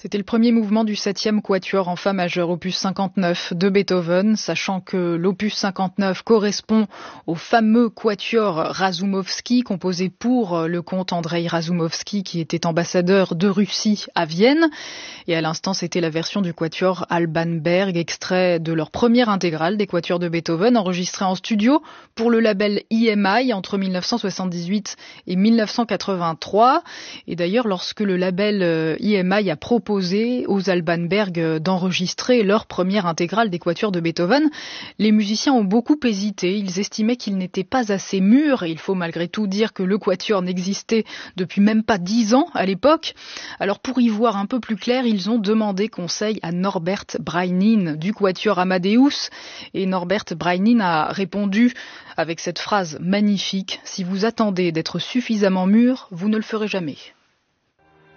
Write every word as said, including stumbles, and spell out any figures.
C'était le premier mouvement du septième quatuor en fa majeur, opus cinquante-neuf de Beethoven, sachant que l'opus cinquante-neuf correspond au fameux quatuor Razoumovsky, composé pour le comte Andreï Razoumovsky, qui était ambassadeur de Russie à Vienne. Et à l'instant, c'était la version du quatuor Alban Berg, extrait de leur première intégrale des quatuors de Beethoven, enregistrée en studio pour le label I M I entre mille neuf cent soixante-dix-huit et mille neuf cent quatre-vingt-trois. Et d'ailleurs, lorsque le label I M I a proposé aux Alban Berg d'enregistrer leur première intégrale des quatuors de Beethoven, les musiciens ont beaucoup hésité. Ils estimaient qu'ils n'étaient pas assez mûrs, et il faut malgré tout dire que le quatuor n'existait depuis même pas dix ans à l'époque. Alors pour y voir un peu plus clair, ils ont demandé conseil à Norbert Breinin du quatuor Amadeus, et Norbert Breinin a répondu avec cette phrase magnifique: « Si vous attendez d'être suffisamment mûr, vous ne le ferez jamais ».